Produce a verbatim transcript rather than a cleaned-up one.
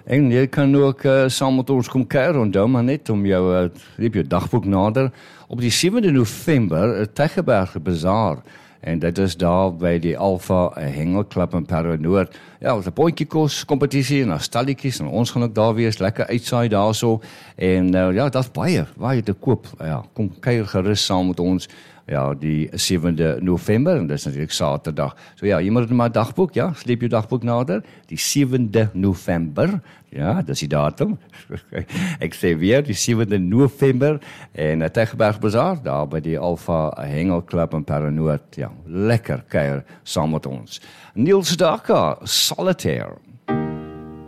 En jy kan ook uh, saam met ons kom kuier, onthou maar net om jou, uh, jy jou dagboek nader, op die sewende November, Tygerberg Bazaar, en dit is daar by die Alpha Hengelklub in Paranoord. Ja, ons 'n potjie kos kompetisie en stalletjies en ons gaan ook daar wees, lekker uitsaai daarso. En uh, ja, daar's baie, baie te koop. Ja, kom kuier gerus saam met ons. Ja, die sewende November en dis natuurlik Saterdag. So ja, jy moet dit maar dagboek, ja, sleep jou dagboek nader. Die sewende November. Ja, dis die datum. Ek sê weer, die sewende November en Tygerberg Bazaar, daar by die Alpha Hengelklub in Paranoord. Ja, lekker kuier saam met ons. Niels Daka, Solitaire.